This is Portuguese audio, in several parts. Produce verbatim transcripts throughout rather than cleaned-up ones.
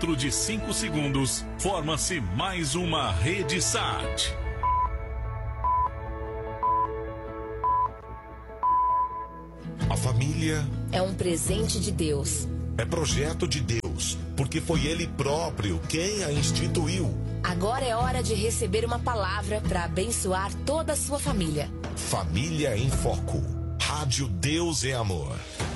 dentro de cinco segundos, forma-se mais uma Rede Sat. A família é um presente de Deus. É projeto de Deus, porque foi Ele próprio quem a instituiu. Agora é hora de receber uma palavra para abençoar toda a sua família. Família em Foco. Rádio Deus é Amor.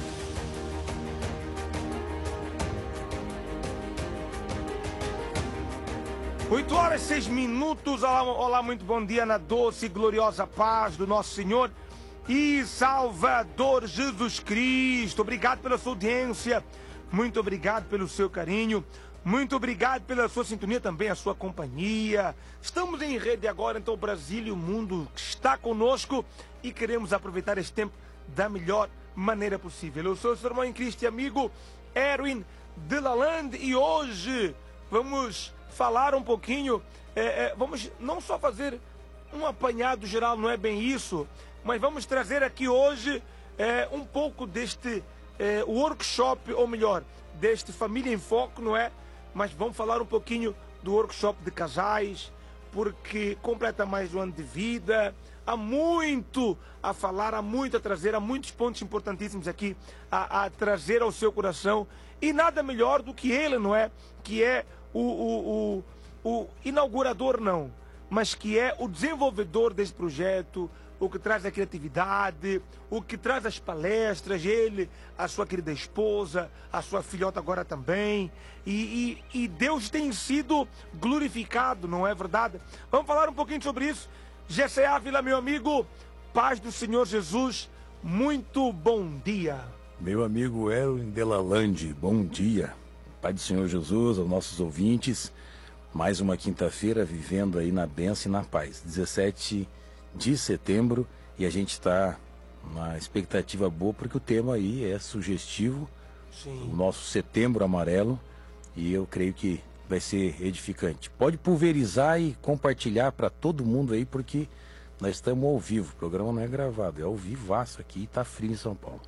oito horas e seis minutos. Olá, olá, muito bom dia na doce e gloriosa paz do nosso Senhor e Salvador Jesus Cristo. Obrigado pela sua audiência, muito obrigado pelo seu carinho, muito obrigado pela sua sintonia, também a sua companhia. Estamos em rede agora, então o Brasil e o mundo está conosco e queremos aproveitar este tempo da melhor maneira possível. Eu sou o seu irmão em Cristo e amigo Erwin Delalande e hoje vamos falar um pouquinho, é, é, vamos não só fazer um apanhado geral, não é bem isso, mas vamos trazer aqui hoje é, um pouco deste é, workshop, ou melhor, deste Família em Foco, não é? Mas vamos falar um pouquinho do workshop de casais, porque completa mais um ano de vida, há muito a falar, há muito a trazer, há muitos pontos importantíssimos aqui a, a trazer ao seu coração, e nada melhor do que ele, não é? Que é o, o, o, o inaugurador, não, mas que é o desenvolvedor desse projeto, o que traz a criatividade, o que traz as palestras, ele, a sua querida esposa, a sua filhota agora também, e, e, e Deus tem sido glorificado, não é verdade? Vamos falar um pouquinho sobre isso. Gessé Ávila, meu amigo, paz do Senhor Jesus, muito bom dia. Meu amigo Erwin Delalande, bom dia. Pai do Senhor Jesus, aos nossos ouvintes, mais uma quinta-feira vivendo aí na bênção e na paz. dezessete de setembro e a gente está na expectativa boa porque o tema aí é sugestivo. Sim. O nosso Setembro Amarelo, e eu creio que vai ser edificante. Pode pulverizar e compartilhar para todo mundo aí, porque nós estamos ao vivo, o programa não é gravado, é ao vivaço aqui, e tá frio em São Paulo.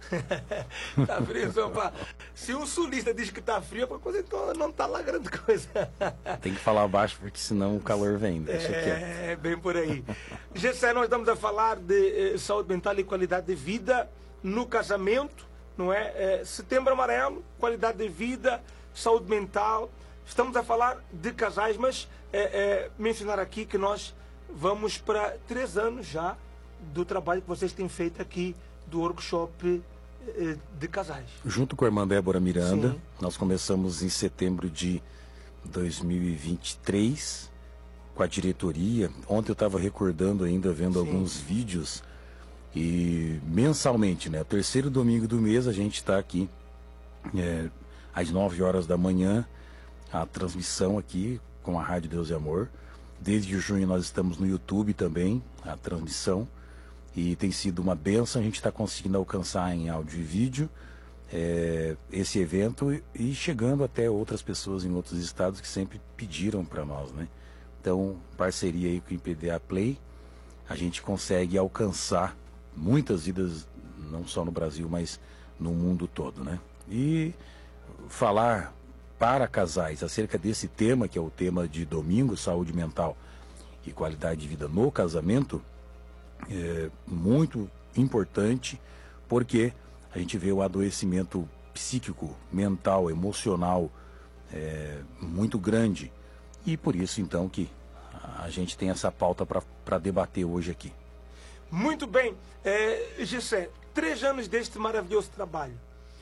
Tá frio em São Paulo. Se o sulista diz que tá frio, é uma coisa, então não tá lá grande coisa. Tem que falar baixo, porque senão o calor vem, deixa é, quieto. É, bem por aí. Gessé, nós estamos a falar de eh, saúde mental e qualidade de vida no casamento, não é? é? Setembro Amarelo, qualidade de vida, saúde mental. Estamos a falar de casais, mas é, é, mencionar aqui que nós vamos para três anos já do trabalho que vocês têm feito aqui do workshop eh, de casais. Junto com a irmã Débora Miranda, sim, nós começamos em setembro de dois mil e vinte e três com a diretoria. Ontem eu estava recordando ainda, vendo sim, alguns vídeos, e mensalmente, né, terceiro domingo do mês a gente está aqui é, às nove horas da manhã, a transmissão aqui com a Rádio Deus e Amor. Desde junho nós estamos no YouTube também, a transmissão, e tem sido uma bênção. A gente está conseguindo alcançar em áudio e vídeo é, esse evento e chegando até outras pessoas em outros estados que sempre pediram para nós, né? Então, parceria aí com o I P D A Play, a gente consegue alcançar muitas vidas, não só no Brasil, mas no mundo todo, né? E falar para casais acerca desse tema, que é o tema de domingo, saúde mental e qualidade de vida no casamento, é muito importante, porque a gente vê o adoecimento psíquico, mental, emocional é, muito grande, e por isso então que a gente tem essa pauta para debater hoje aqui. Muito bem, é, Gessé, três anos deste maravilhoso trabalho.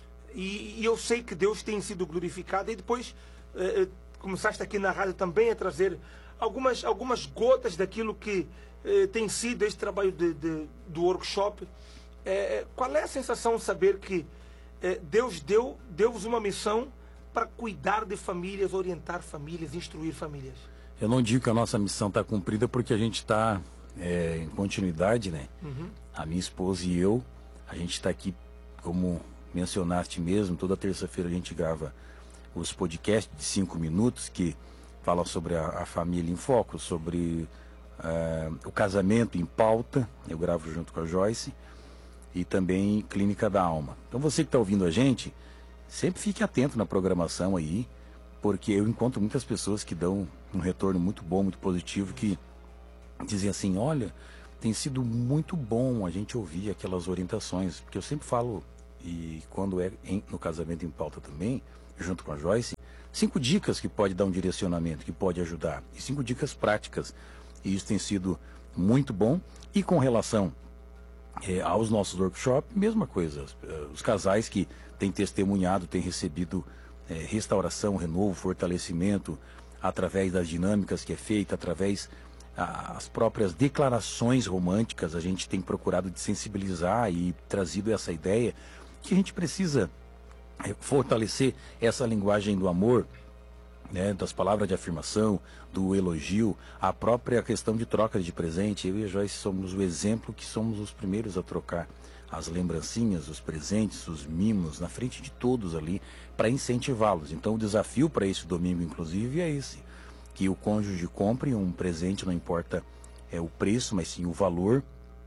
E, e eu sei que Deus tem sido glorificado. E depois eh, começaste aqui na rádio também a trazer algumas, algumas gotas daquilo que eh, tem sido este trabalho de, de, do workshop. Eh, qual é a sensação de saber que eh, Deus deu, deu-vos uma missão para cuidar de famílias, orientar famílias, instruir famílias? Eu não digo que a nossa missão está cumprida, porque a gente está é, em continuidade, né? Uhum. A minha esposa e eu, a gente está aqui como mencionaste mesmo, toda terça-feira a gente grava os podcasts de cinco minutos que falam sobre a, a família em foco, sobre uh, o casamento em pauta. Eu gravo junto com a Joyce, e também Clínica da Alma. Então você que está ouvindo a gente, sempre fique atento na programação aí, porque eu encontro muitas pessoas que dão um retorno muito bom, muito positivo, que dizem assim, olha, tem sido muito bom a gente ouvir aquelas orientações, porque eu sempre falo, e quando é em, no Casamento em Pauta também, junto com a Joyce, cinco dicas que pode dar um direcionamento, que pode ajudar, e cinco dicas práticas, e isso tem sido muito bom. E com relação é, aos nossos workshops, mesma coisa, os casais que têm testemunhado, têm recebido é, restauração, renovo, fortalecimento, através das dinâmicas que é feita, através as próprias declarações românticas, a gente tem procurado de sensibilizar e trazido essa ideia que a gente precisa é, fortalecer essa linguagem do amor, né, das palavras de afirmação, do elogio, a própria questão de troca de presente. Eu e a Joyce somos o exemplo que somos os primeiros a trocar as lembrancinhas, os presentes, os mimos, na frente de todos ali, para incentivá-los. Então o desafio para esse domingo, inclusive, é esse, que o cônjuge compre um presente, não importa é, o preço, mas sim o valor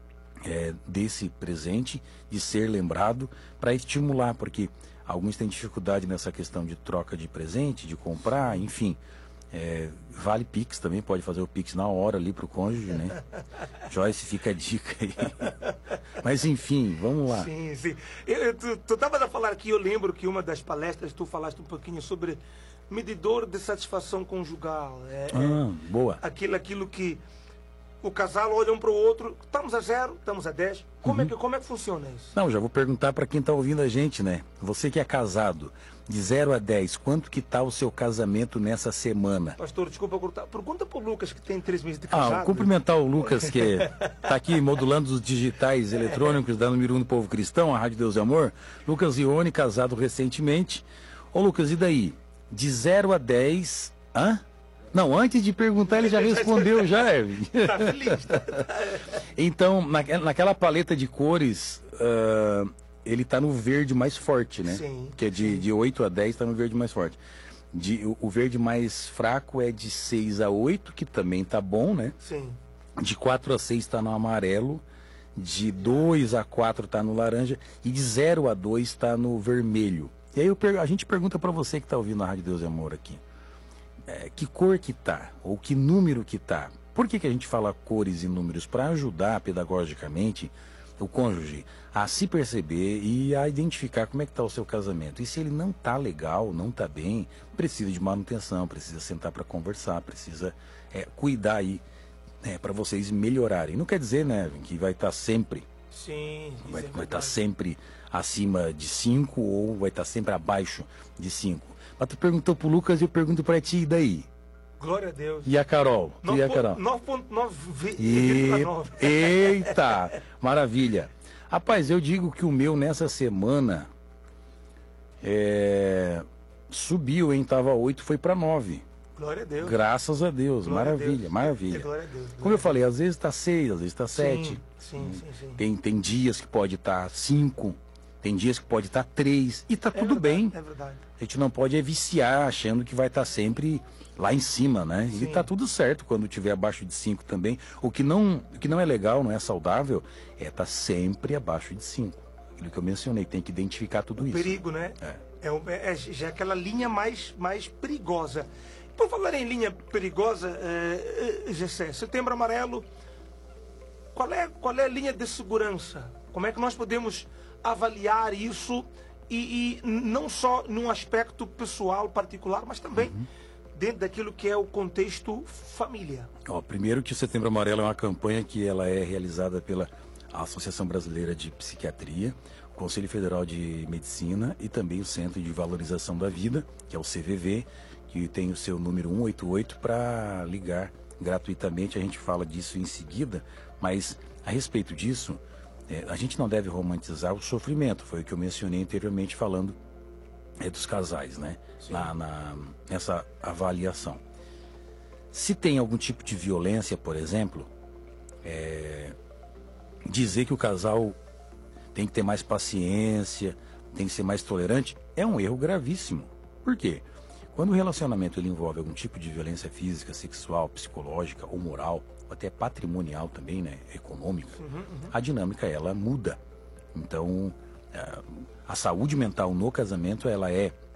é, desse presente, de ser lembrado, para estimular, porque alguns têm dificuldade nessa questão de troca de presente, de comprar, enfim. É, vale Pix também, pode fazer o Pix na hora ali para o cônjuge, né? Joyce, fica a dica aí. Mas enfim, vamos lá. Sim, sim. Eu, eu, tu tu estavas a falar aqui, eu lembro que uma das palestras tu falaste um pouquinho sobre medidor de satisfação conjugal. É, ah, é boa. Aquilo, aquilo que o casal olha um para o outro, estamos a zero, estamos a dez. Como, uhum. é que, como é que funciona isso? Não, já vou perguntar para quem está ouvindo a gente, né? Você que é casado, de zero a dez, quanto que está o seu casamento nessa semana? Pastor, desculpa cortar. Pergunta para o Lucas, que tem três meses de casado. Ah, cumprimentar o Lucas, que está aqui modulando os digitais eletrônicos da número um do Povo Cristão, a Rádio Deus e Amor. Lucas Ione, casado recentemente. Ô Lucas, e daí? De zero a dez... Hã? Não, antes de perguntar, ele já respondeu, já, Erwin. Tá feliz. Tá... Então, na, naquela paleta de cores, uh, ele tá no verde mais forte, né? Sim. Que é de, de oito a dez, tá no verde mais forte. De, o, o verde mais fraco é de seis a oito, que também tá bom, né? Sim. De quatro a seis tá no amarelo. De dois a quatro tá no laranja. E de zero a dois tá no vermelho. E aí eu, a gente pergunta para você que tá ouvindo a Rádio Deus e Amor aqui. É, que cor que tá, ou que número que tá. Por que que a gente fala cores e números? Para ajudar pedagogicamente o cônjuge a se perceber e a identificar como é que tá o seu casamento. E se ele não tá legal, não tá bem, precisa de manutenção, precisa sentar para conversar, precisa é, cuidar aí, né, para vocês melhorarem. Não quer dizer, né, que vai estar tá sempre, Sim, vai é estar tá sempre acima de cinco ou vai estar tá sempre abaixo de cinco. Mas tu perguntou pro Lucas e eu pergunto pra ti, e daí? Glória a Deus. E a Carol? Tu e a Carol? nove ponto nove. Eita, maravilha. Rapaz, eu digo que o meu nessa semana é, subiu, hein? Tava oito, foi pra nove. Glória a Deus. Graças a Deus, Glória maravilha, a Deus. maravilha. É, glória a Deus, glória Como eu falei, às vezes tá seis, às vezes tá sim, sete. Sim, sim, sim. Tem, tem dias que pode estar tá cinco, tem dias que pode estar tá três, e tá é tudo verdade, bem. É verdade. A gente não pode é viciar achando que vai estar tá sempre lá em cima, né? Sim. E tá tudo certo quando tiver abaixo de cinco também. O que não, o que não é legal, não é saudável, é estar tá sempre abaixo de cinco. Aquilo que eu mencionei, tem que identificar tudo o isso. Perigo, né? É. É, o- é- é já aquela linha mais, mais perigosa. Por falar em linha perigosa, é, é, Gessé, Setembro Amarelo, qual é, qual é a linha de segurança? Como é que nós podemos avaliar isso e, e não só num aspecto pessoal particular, mas também Uhum. dentro daquilo que é o contexto família? Ó, primeiro que o Setembro Amarelo é uma campanha que ela é realizada pela Associação Brasileira de Psiquiatria, o Conselho Federal de Medicina e também o Centro de Valorização da Vida, que é o C V V, que tem o seu número cento e oitenta e oito para ligar gratuitamente. A gente fala disso em seguida, mas a respeito disso, é, a gente não deve romantizar o sofrimento, foi o que eu mencionei anteriormente falando é, dos casais, né? Na, na, nessa avaliação. Se tem algum tipo de violência, por exemplo, é, dizer que o casal tem que ter mais paciência, tem que ser mais tolerante, é um erro gravíssimo. Por quê? Quando o relacionamento ele envolve algum tipo de violência física, sexual, psicológica ou moral, ou até patrimonial também, né, econômica, a dinâmica ela muda. Então, a saúde mental no casamento ela é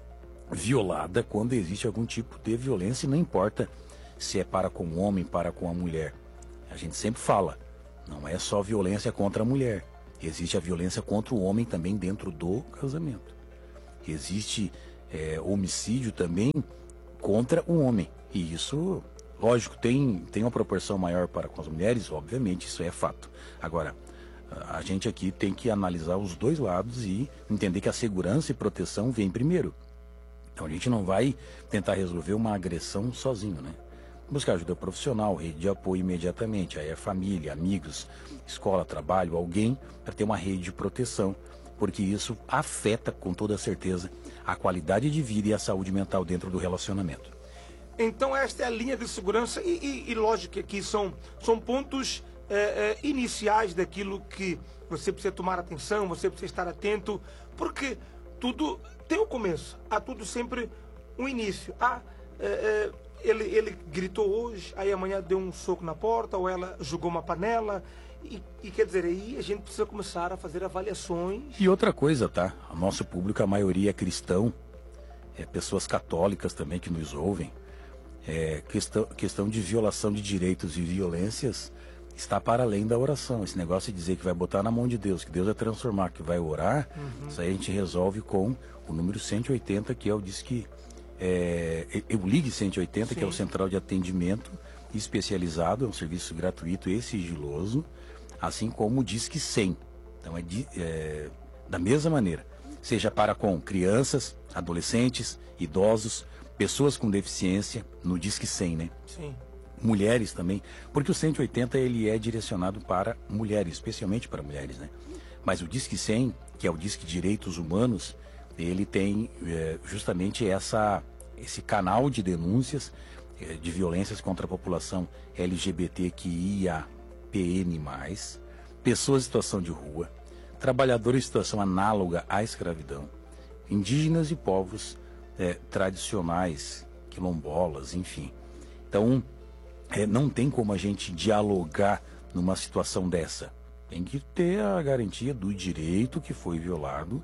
violada quando existe algum tipo de violência, e não importa se é para com o homem, para com a mulher. A gente sempre fala, não é só violência contra a mulher, existe a violência contra o homem também dentro do casamento. Existe é, homicídio também contra o homem, e isso, lógico, tem, tem uma proporção maior para com as mulheres, obviamente, isso é fato. Agora, a gente aqui tem que analisar os dois lados e entender que a segurança e proteção vem primeiro. Então a gente não vai tentar resolver uma agressão sozinho, né? Buscar ajuda profissional, rede de apoio imediatamente, aí é família, amigos, escola, trabalho, alguém para ter uma rede de proteção, porque isso afeta com toda certeza a qualidade de vida e a saúde mental dentro do relacionamento. Então esta é a linha de segurança e, e, e lógico que aqui são, são pontos é, é, iniciais daquilo que você precisa tomar atenção, você precisa estar atento, porque tudo tem um começo, há tudo sempre um início. Ah, é, é, ele, ele gritou hoje, aí amanhã deu um soco na porta, ou ela jogou uma panela, e, e quer dizer, aí a gente precisa começar a fazer avaliações. E outra coisa, tá? O nosso público, a maioria é cristão, é pessoas católicas também que nos ouvem. É, questão, questão de violação de direitos e violências está para além da oração. Esse negócio de dizer que vai botar na mão de Deus, que Deus vai transformar, que vai orar, uhum. Isso aí a gente resolve com o número cento e oitenta, que é o Disque, é, o Ligue cento e oitenta, Sim. que é o Central de Atendimento Especializado, é um serviço gratuito e sigiloso, assim como o Disque cem. Então é, de, é da mesma maneira, seja para com crianças, adolescentes, idosos, pessoas com deficiência, no Disque cem, né? Sim. Mulheres também, porque o cento e oitenta ele é direcionado para mulheres, especialmente para mulheres, né? Mas o Disque cem, que é o Disque Direitos Humanos, ele tem é, justamente essa, esse canal de denúncias é, de violências contra a população L G B T Q I A P N mais, pessoas em situação de rua, trabalhadores em situação análoga à escravidão, indígenas e povos É, tradicionais, quilombolas, enfim. Então, é, não tem como a gente dialogar numa situação dessa. Tem que ter a garantia do direito que foi violado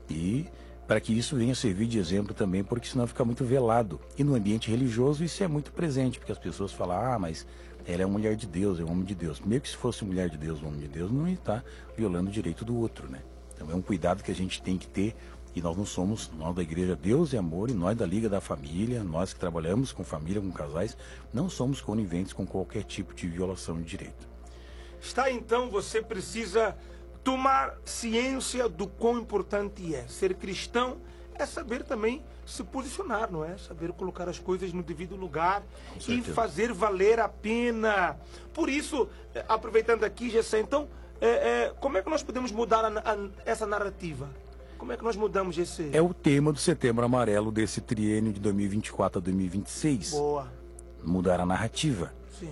e para que isso venha servir de exemplo também, porque senão fica muito velado. E no ambiente religioso isso é muito presente, porque as pessoas falam, ah, mas ela é uma mulher de Deus, é um homem de Deus. Mesmo que se fosse mulher de Deus, um homem de Deus, não está violando o direito do outro, né? Então é um cuidado que a gente tem que ter. E nós não somos, nós da Igreja Deus e Amor, e nós da Liga da Família, nós que trabalhamos com família, com casais, não somos coniventes com qualquer tipo de violação de direito. Está, então, você precisa tomar ciência do quão importante é. Ser cristão é saber também se posicionar, não é? Saber colocar as coisas no devido lugar e fazer valer a pena. Por isso, aproveitando aqui, Gessé, então, é, é, como é que nós podemos mudar a, a, essa narrativa? Como é que nós mudamos esse... É o tema do Setembro Amarelo desse triênio de dois mil e vinte e quatro a dois mil e vinte e seis. Boa. Mudar a narrativa. Sim.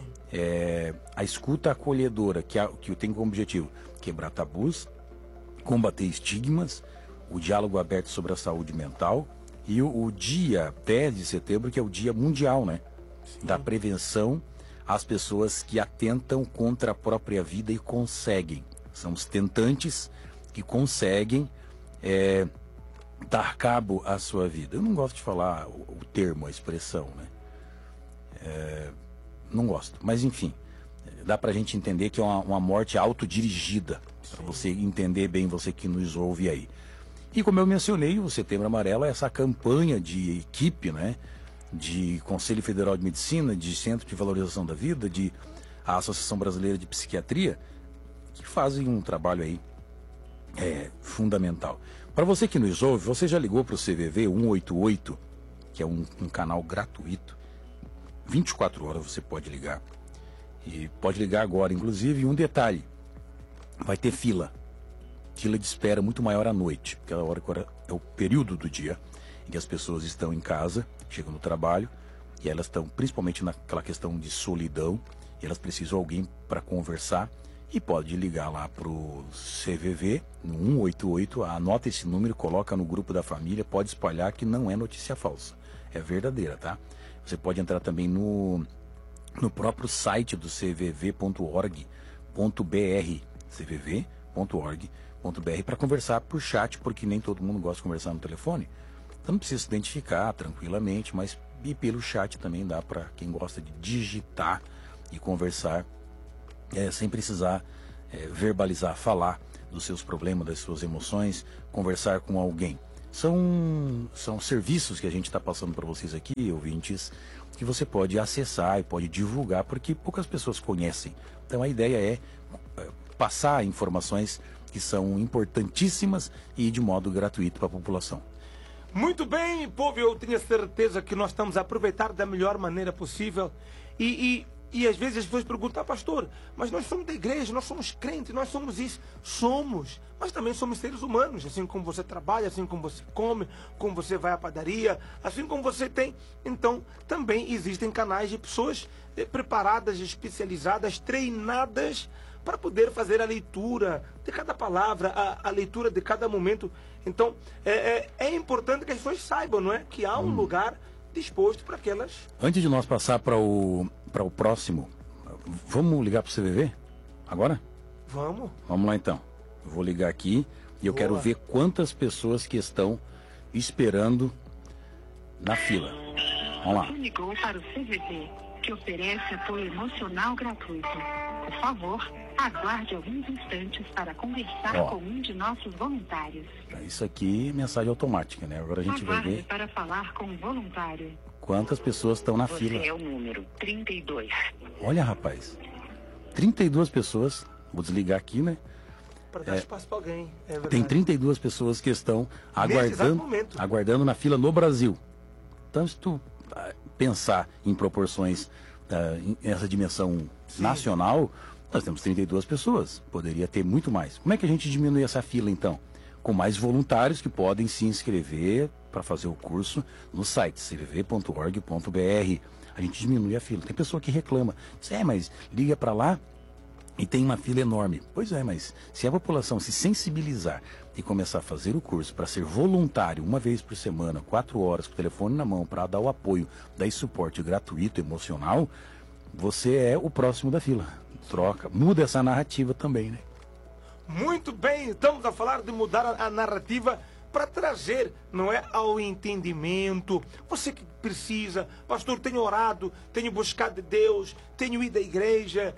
É, a escuta acolhedora, que, a, que tem como objetivo quebrar tabus, combater estigmas, o diálogo aberto sobre a saúde mental e o, o dia dez de setembro, que é o dia mundial, né? Sim. Da prevenção às pessoas que atentam contra a própria vida e conseguem. São os tentantes que conseguem É, dar cabo à sua vida. Eu não gosto de falar o, o termo, a expressão, né? É, não gosto, mas enfim, dá pra gente entender que é uma, uma morte autodirigida, para você entender bem, você que nos ouve aí. E como eu mencionei, o Setembro Amarelo é essa campanha de equipe, né? De Conselho Federal de Medicina, de Centro de Valorização da Vida, de a Associação Brasileira de Psiquiatria, que fazem um trabalho aí É fundamental. Para você que nos ouve, você já ligou para o C V V um oito oito, que é um, um canal gratuito. vinte e quatro horas você pode ligar. E pode ligar agora, inclusive, um detalhe. Vai ter fila. Fila de espera muito maior à noite, porque é, a hora, é o período do dia em que as pessoas estão em casa, chegam no trabalho, e elas estão principalmente naquela questão de solidão, e elas precisam de alguém para conversar. E pode ligar lá para o C V V, no um oito oito, anota esse número, coloca no grupo da família, pode espalhar que não é notícia falsa, é verdadeira, tá? Você pode entrar também no, no próprio site do c v v ponto org ponto b r, c v v ponto org ponto b r, para conversar por chat, porque nem todo mundo gosta de conversar no telefone. Então não precisa se identificar tranquilamente, mas e pelo chat também dá para quem gosta de digitar e conversar, é, sem precisar é, verbalizar, falar dos seus problemas, das suas emoções, conversar com alguém. São, são serviços que a gente está passando para vocês aqui, ouvintes, que você pode acessar e pode divulgar, porque poucas pessoas conhecem. Então a ideia é passar informações que são importantíssimas e de modo gratuito para a população. Muito bem, povo, eu tenho certeza que nós estamos a aproveitar da melhor maneira possível e, e, e às vezes as pessoas perguntam, ah, pastor, mas nós somos da igreja, nós somos crentes, nós somos isso. Somos, mas também somos seres humanos, assim como você trabalha, assim como você come, como você vai à padaria, assim como você tem. Então, também existem canais de pessoas eh, preparadas, especializadas, treinadas para poder fazer a leitura de cada palavra, a, a leitura de cada momento. Então, é, é, é importante que as pessoas saibam, não é? Que há um hum. lugar disposto para aquelas... Antes de nós passar para o, para o próximo, vamos ligar para o C V V? Agora? Vamos. Vamos lá então. Eu vou ligar aqui e eu Boa. quero ver quantas pessoas que estão esperando na fila. Vamos lá. Você ligou para o C V V, que oferece apoio emocional gratuito. Por favor, aguarde alguns instantes para conversar Ó, com um de nossos voluntários. Isso aqui é mensagem automática, né? Agora a gente aguarde vai ver para falar com um voluntário. Quantas pessoas estão na Você fila. é o número trinta e dois. Olha, rapaz. trinta e duas pessoas. Vou desligar aqui, né? Para dar É, espaço para alguém. É verdade. Tem trinta e duas pessoas que estão Nesse exato aguardando, momento. aguardando na fila no Brasil. Então, se tu ah, pensar em proporções, ah, em essa dimensão Sim. nacional, nós temos trinta e duas pessoas. Poderia ter muito mais. Como é que a gente diminui essa fila, então? Com mais voluntários que podem se inscrever para fazer o curso no site c v v ponto org ponto b r. A gente diminui a fila. Tem pessoa que reclama. Diz, é, mas liga para lá e tem uma fila enorme. Pois é, mas se a população se sensibilizar e começar a fazer o curso para ser voluntário uma vez por semana, quatro horas, com o telefone na mão, para dar o apoio, dar esse suporte gratuito, emocional, você é o próximo da fila. Troca, muda essa narrativa também, né? Muito bem, estamos a falar de mudar a, a narrativa para trazer, não é, ao entendimento. Você que precisa, pastor, tenho orado, tenho buscado Deus, tenho ido à igreja,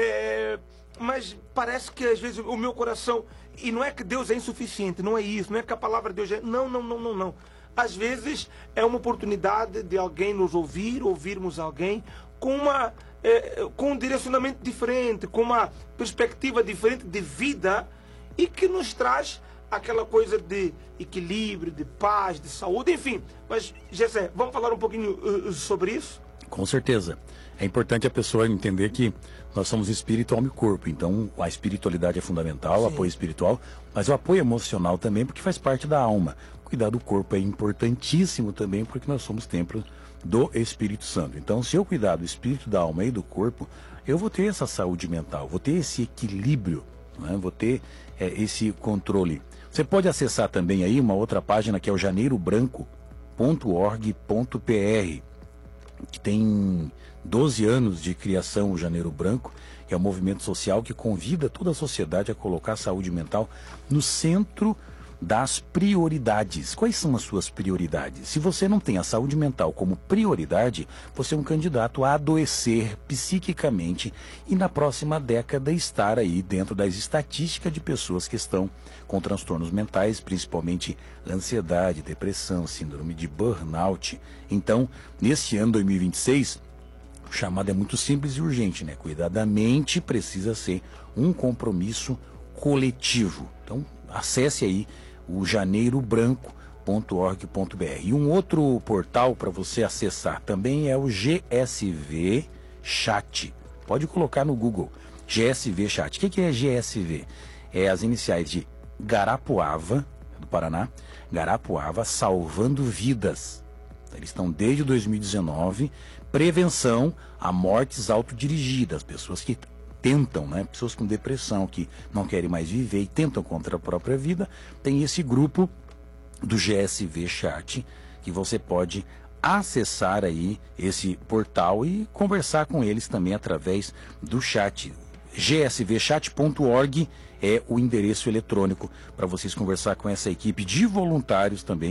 é, mas parece que às vezes o meu coração, e não é que Deus é insuficiente, não é isso, não é que a palavra de Deus é, não, não, não, não, não. Às vezes é uma oportunidade de alguém nos ouvir, ouvirmos alguém com uma... É, com um direcionamento diferente, com uma perspectiva diferente de vida e que nos traz aquela coisa de equilíbrio, de paz, de saúde, enfim. Mas, Gessé, vamos falar um pouquinho uh, sobre isso? Com certeza. É importante a pessoa entender que nós somos espírito, alma e corpo. Então, a espiritualidade é fundamental, o apoio espiritual, mas o apoio emocional também, porque faz parte da alma. Cuidar do corpo é importantíssimo também, porque nós somos templos do Espírito Santo. Então, se eu cuidar do espírito, da alma e do corpo, eu vou ter essa saúde mental, vou ter esse equilíbrio, né? Vou ter é, esse controle. Você pode acessar também aí uma outra página que é o janeiro branco ponto org ponto b r, que tem doze anos de criação, o Janeiro Branco, que é um movimento social que convida toda a sociedade a colocar a saúde mental no centro das prioridades. Quais são as suas prioridades? Se você não tem a saúde mental como prioridade, você é um candidato a adoecer psiquicamente e na próxima década estar aí dentro das estatísticas de pessoas que estão com transtornos mentais, principalmente ansiedade, depressão, síndrome de burnout. Então, neste ano dois mil e vinte e seis, o chamado é muito simples e urgente, né? Cuidar da mente precisa ser um compromisso coletivo. Então, acesse aí o janeiro branco ponto org ponto b r. E um outro portal para você acessar também é o G S V Chat. Pode colocar no Google, G S V Chat. O que, que é G S V? É as iniciais de Garapuava, do Paraná, Garapuava Salvando Vidas. Eles estão desde dois mil e dezenove, prevenção a mortes autodirigidas, pessoas que tentam, né? Pessoas com depressão, que não querem mais viver e tentam contra a própria vida. Tem esse grupo do G S V Chat, que você pode acessar aí esse portal e conversar com eles também através do chat. G S V chat ponto org é o endereço eletrônico para vocês conversar com essa equipe de voluntários também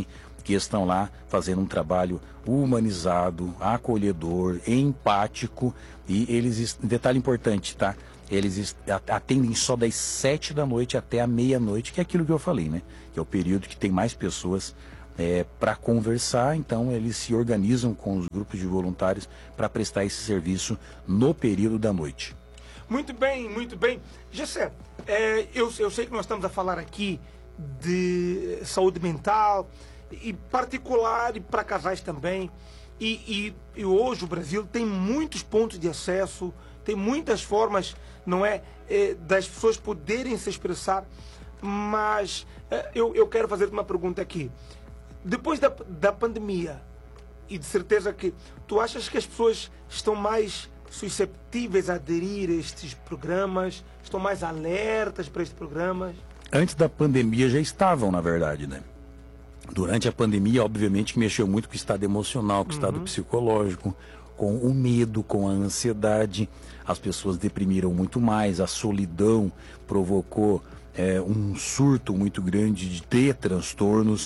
que estão lá fazendo um trabalho humanizado, acolhedor, empático, e eles, detalhe importante, tá? Eles atendem só das sete da noite até a meia-noite, que é aquilo que eu falei, né? Que é o período que tem mais pessoas é, para conversar, então eles se organizam com os grupos de voluntários para prestar esse serviço no período da noite. Muito bem, muito bem. Gessé, é, eu, eu sei que nós estamos a falar aqui de saúde mental, e particular, e para casais também. E, e, e hoje o Brasil tem muitos pontos de acesso, tem muitas formas, não é, é das pessoas poderem se expressar. Mas é, eu, eu quero fazer uma pergunta aqui. Depois da, da pandemia, e de certeza que tu achas que as pessoas estão mais susceptíveis a aderir a estes programas, estão mais alertas para estes programas? Antes da pandemia já estavam, na verdade, né? Durante a pandemia, obviamente, que mexeu muito com o estado emocional, com o estado uhum. psicológico, com o medo, com a ansiedade. As pessoas deprimiram muito mais, a solidão provocou é, um surto muito grande de ter transtornos,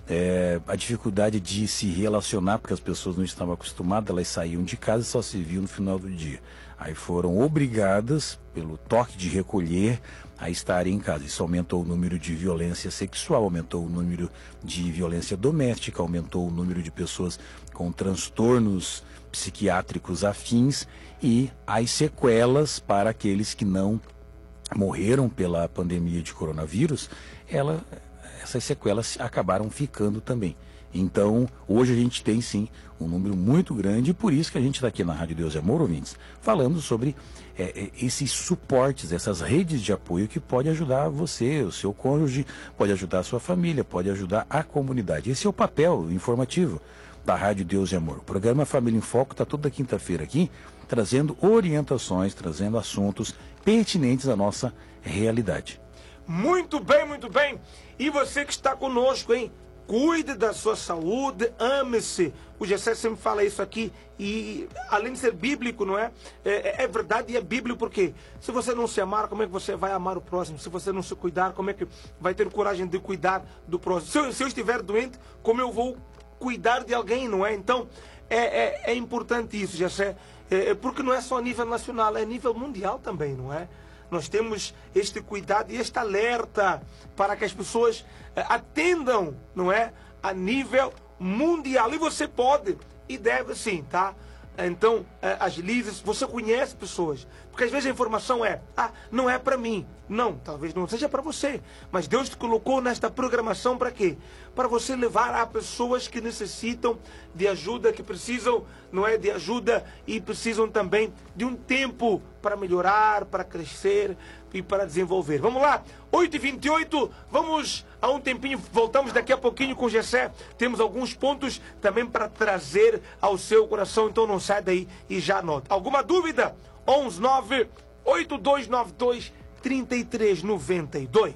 é, a dificuldade de se relacionar, porque as pessoas não estavam acostumadas, elas saíam de casa e só se viam no final do dia. Aí foram obrigadas, pelo toque de recolher, a estarem em casa. Isso aumentou o número de violência sexual, aumentou o número de violência doméstica, aumentou o número de pessoas com transtornos psiquiátricos afins e as sequelas para aqueles que não morreram pela pandemia de coronavírus, ela, essas sequelas acabaram ficando também. Então, hoje a gente tem sim um número muito grande, e por isso que a gente está aqui na Rádio Deus e Amor, ouvintes, falando sobre é, esses suportes, essas redes de apoio que pode ajudar você, o seu cônjuge, pode ajudar a sua família, pode ajudar a comunidade. Esse é o papel informativo da Rádio Deus e Amor. O programa Família em Foco está toda quinta-feira aqui, trazendo orientações, trazendo assuntos pertinentes à nossa realidade. Muito bem, muito bem. E você que está conosco, hein? Cuide da sua saúde, ame-se. O Gessé sempre fala isso aqui, e além de ser bíblico, não é? É, é verdade e é bíblico, porque se você não se amar, como é que você vai amar o próximo? Se você não se cuidar, como é que vai ter coragem de cuidar do próximo? Se eu, se eu estiver doente, como eu vou cuidar de alguém, não é? Então, é, é, é importante isso, Gessé, é, porque não é só a nível nacional, é a nível mundial também, não é? Nós temos este cuidado e este alerta para que as pessoas eh, atendam, não é? A nível mundial. E você pode e deve sim, tá? Então, eh, agilize-se. Você conhece pessoas. Porque às vezes a informação é, ah, não é para mim. Não, talvez não seja para você. Mas Deus te colocou nesta programação para quê? Para você levar a pessoas que necessitam de ajuda, que precisam, não é, de ajuda, e precisam também de um tempo para melhorar, para crescer e para desenvolver. Vamos lá, oito e vinte e oito, vamos a um tempinho, voltamos daqui a pouquinho com o Gessé. Temos alguns pontos também para trazer ao seu coração, então não sai daí e já anota. Alguma dúvida? onze nove oito dois nove dois três três nove dois.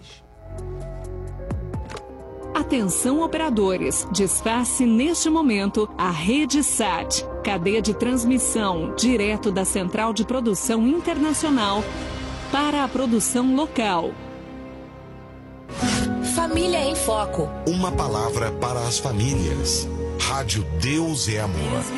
Atenção, operadores, desface neste momento a Rede Sat, cadeia de transmissão direto da Central de Produção Internacional para a produção local. Família em Foco. Uma palavra para as famílias. Rádio Deus e Amor.